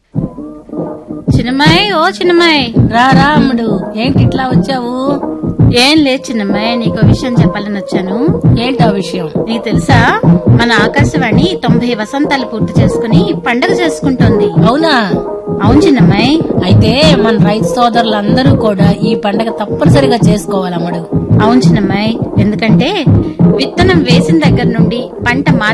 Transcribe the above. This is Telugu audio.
చిన్నమ్మాయి, ఓ చిన్నమ్మాయి, రా అమ్ముడు, ఏంటి ఇట్లా వచ్చావు? ఏం లేదు చిన్నమ్మాయి, నీకో విషయం చెప్పాలని వచ్చాను. ఏంటా విషయం? నీకు తెలుసా, మన ఆకాశవాణి 90 వసంతాలు పూర్తి చేసుకుని పండగ చేసుకుంటోంది. అవునా? అవును చిన్నమ్మాయి. అయితే మన రైతు సోదరులందరూ కూడా ఈ పండగ తప్పనిసరిగా చేసుకోవాలి అమ్ముడు. అవును చిన్నమ్మాయి, ఎందుకంటే విత్తనం వేసిన దగ్గర నుండి పంట